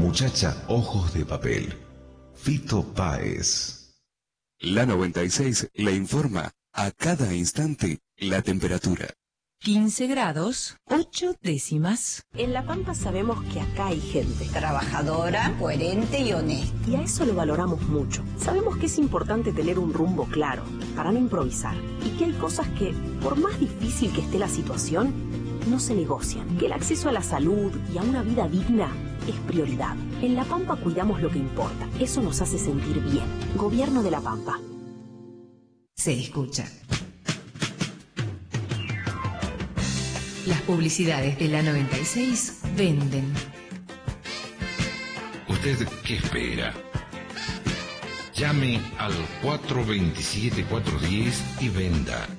Muchacha ojos de papel. Fito Páez. La 96 le informa a cada instante la temperatura. 15 grados, 8 décimas. En La Pampa sabemos que acá hay gente trabajadora, coherente y honesta. Y a eso lo valoramos mucho. Sabemos que es importante tener un rumbo claro, para no improvisar. Y que hay cosas que, por más difícil que esté la situación, no se negocian. Que el acceso a la salud y a una vida digna es prioridad. En La Pampa cuidamos lo que importa. Eso nos hace sentir bien. Gobierno de La Pampa. Se escucha. Las publicidades de la 96 venden. ¿Usted qué espera? Llame al 427-410 y venda.